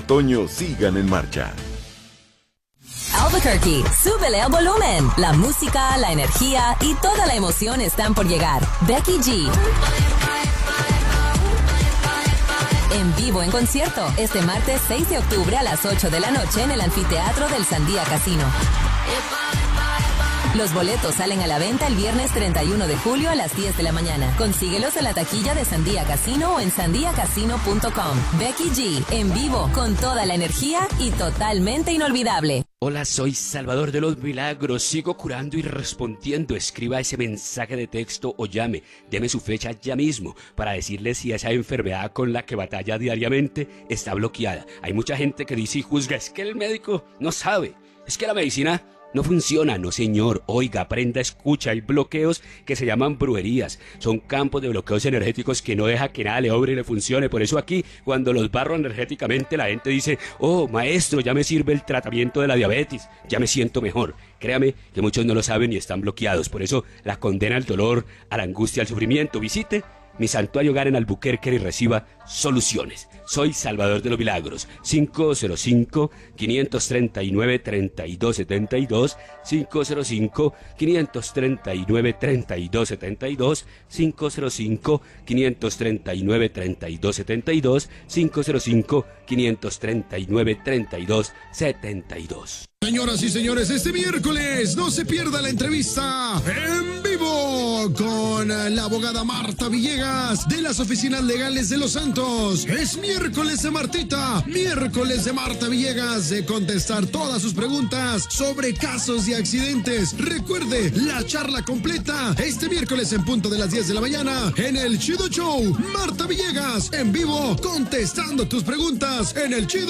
otoño sigan en marcha. Albuquerque, súbele al volumen. La música, la energía y toda la emoción están por llegar. Becky G. En vivo en concierto, este martes 6 de octubre a las 8 de la noche en el anfiteatro del Sandía Casino. Los boletos salen a la venta el viernes 31 de julio a las 10 de la mañana. Consíguelos en la taquilla de Sandía Casino o en sandiacasino.com. Becky G, en vivo, con toda la energía y totalmente inolvidable. Hola, soy Salvador de los Milagros. Sigo curando y respondiendo. Escriba ese mensaje de texto o llame. Deme su fecha ya mismo para decirle si esa enfermedad con la que batalla diariamente está bloqueada. Hay mucha gente que dice y juzga, es que el médico no sabe, es que la medicina no funciona. No, señor. Oiga, aprenda, escucha. Hay bloqueos que se llaman brujerías. Son campos de bloqueos energéticos que no deja que nada le obre y le funcione. Por eso aquí, cuando los barro energéticamente, la gente dice, oh, maestro, ya me sirve el tratamiento de la diabetes. Ya me siento mejor. Créame que muchos no lo saben y están bloqueados. Por eso la condena al dolor, a la angustia, al sufrimiento. Visite mi santuario hogar en Albuquerque y reciba soluciones. Soy Salvador de los Milagros. 505-539-3272, 505-539-3272, 505-539-3272, 505-539-3272. Señoras y señores, este miércoles no se pierda la entrevista en vivo con la abogada Marta Villegas de las Oficinas Legales de Los Santos. Es miércoles de Martita, miércoles de Marta Villegas, de contestar todas sus preguntas sobre casos y accidentes. Recuerde, la charla completa este miércoles en punto de las 10 de la mañana en el Chido Show. Marta Villegas en vivo contestando tus preguntas en el Chido